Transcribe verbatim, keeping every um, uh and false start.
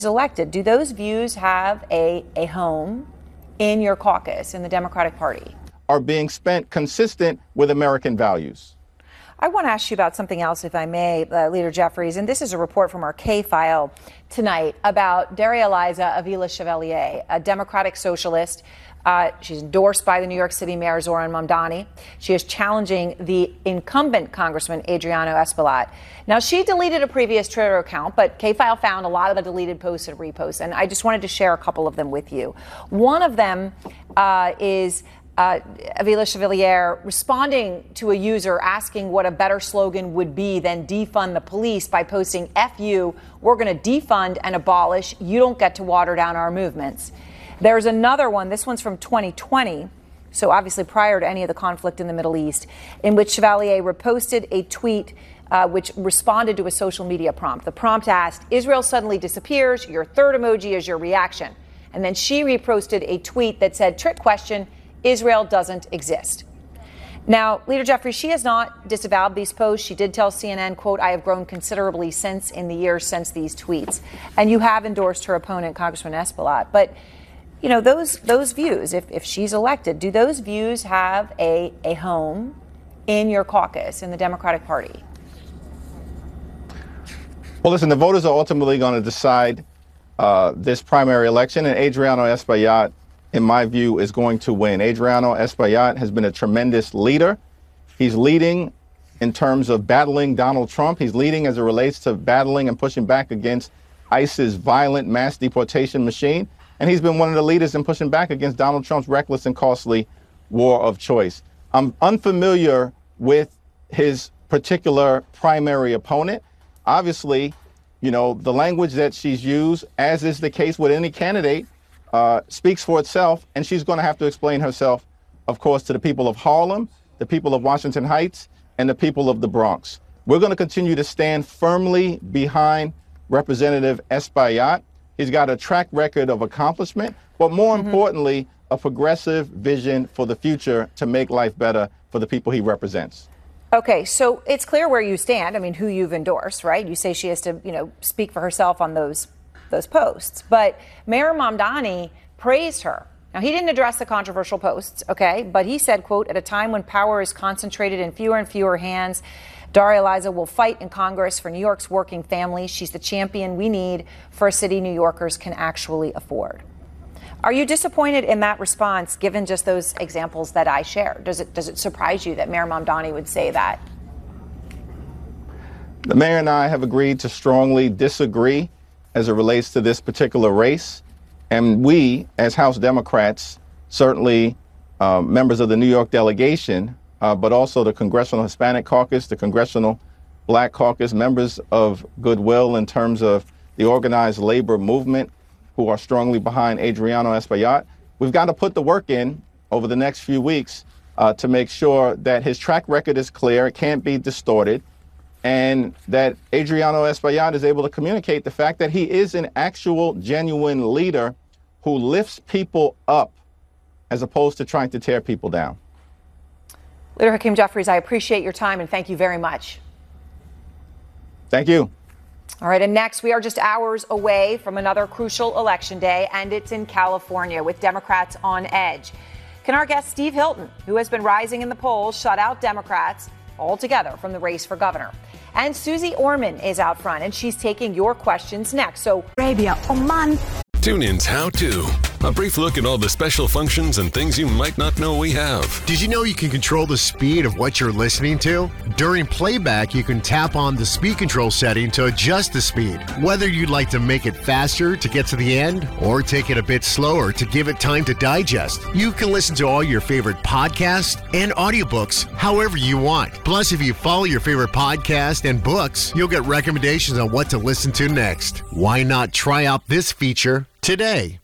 elected, do those views have a, a home in your caucus, in the Democratic Party? Are being spent consistent with American values. I want to ask you about something else, if I may, uh, Leader Jeffries, and this is a report from our K-File tonight about Daria Eliza Avila Chevalier, a Democratic socialist. Uh, she's endorsed by the New York City Mayor Zoran Mamdani. She is challenging the incumbent Congressman Adriano Espaillat. Now, she deleted a previous Twitter account, but K-File found a lot of the deleted posts and reposts, and I just wanted to share a couple of them with you. One of them uh, is uh, Avila Chevalier responding to a user asking what a better slogan would be than defund the police by posting, F you, we're going to defund and abolish. You don't get to water down our movements. There's another one. This one's from twenty twenty, so obviously prior to any of the conflict in the Middle East, in which Chevalier reposted a tweet uh, which responded to a social media prompt. The prompt asked, Israel suddenly disappears. Your third emoji is your reaction. And then she reposted a tweet that said, trick question, Israel doesn't exist. Now, Leader Jeffries, she has not disavowed these posts. She did tell C N N, quote, I have grown considerably since in the years since these tweets. And you have endorsed her opponent, Congressman Espaillat. But you know, those those views, if, if she's elected, do those views have a, a home in your caucus, in the Democratic Party? Well, listen, the voters are ultimately going to decide uh, this primary election, and Adriano Espaillat, in my view, is going to win. Adriano Espaillat has been a tremendous leader. He's leading in terms of battling Donald Trump. He's leading as it relates to battling and pushing back against ICE's violent mass deportation machine. And he's been one of the leaders in pushing back against Donald Trump's reckless and costly war of choice. I'm unfamiliar with his particular primary opponent. Obviously, you know, the language that she's used, as is the case with any candidate, uh, speaks for itself. And she's going to have to explain herself, of course, to the people of Harlem, the people of Washington Heights, and the people of the Bronx. We're going to continue to stand firmly behind Representative Espaillat. He's got a track record of accomplishment, but more mm-hmm. importantly, a progressive vision for the future to make life better for the people he represents. Okay, so it's clear where you stand. I mean, who you've endorsed, right? You say she has to, you know, speak for herself on those those posts. But Mayor Mamdani praised her. Now, he didn't address the controversial posts, okay? But he said, quote, at a time when power is concentrated in fewer and fewer hands, Daria Eliza will fight in Congress for New York's working families. She's the champion we need for a city New Yorkers can actually afford. Are you disappointed in that response, given just those examples that I shared? Does it does it surprise you that Mayor Mamdani would say that? The mayor and I have agreed to strongly disagree as it relates to this particular race. And we, as House Democrats, certainly uh, members of the New York delegation, Uh, but also the Congressional Hispanic Caucus, the Congressional Black Caucus, members of Goodwill in terms of the organized labor movement who are strongly behind Adriano Espaillat. We've got to put the work in over the next few weeks uh, to make sure that his track record is clear, it can't be distorted, and that Adriano Espaillat is able to communicate the fact that he is an actual, genuine leader who lifts people up as opposed to trying to tear people down. Leader Hakeem Jeffries, I appreciate your time and thank you very much. Thank you. All right, and next, we are just hours away from another crucial election day, and it's in California with Democrats on edge. Can our guest Steve Hilton, who has been rising in the polls, shut out Democrats altogether from the race for governor? And Susie Orman is out front, and she's taking your questions next. So, Arabia, Oman. TuneIn's How To. A brief look at all the special functions and things you might not know we have. Did you know you can control the speed of what you're listening to? During playback, you can tap on the speed control setting to adjust the speed. Whether you'd like to make it faster to get to the end or take it a bit slower to give it time to digest, you can listen to all your favorite podcasts and audiobooks however you want. Plus, if you follow your favorite podcast and books, you'll get recommendations on what to listen to next. Why not try out this feature today?